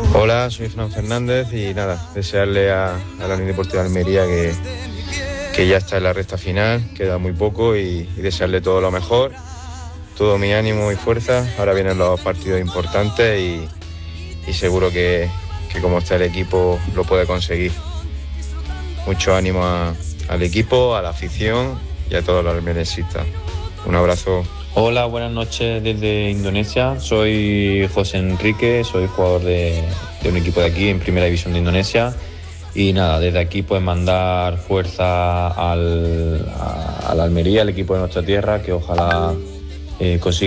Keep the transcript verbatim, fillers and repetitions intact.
Hola, soy Fran Fernández y nada, desearle a, a la Unión Deportiva de Almería que, que ya está en la recta final, queda muy poco y, y desearle todo lo mejor, todo mi ánimo y fuerza. Ahora vienen los partidos importantes y, y seguro que, que como está el equipo lo puede conseguir. Mucho ánimo a, al equipo, a la afición y a todos los almerienses. Un abrazo. Hola, buenas noches desde Indonesia. Soy José Enrique, soy jugador de, de un equipo de aquí en Primera División de Indonesia. Y nada, desde aquí pues mandar fuerza al, a, a la Almería, al equipo de nuestra tierra, que ojalá eh, consiga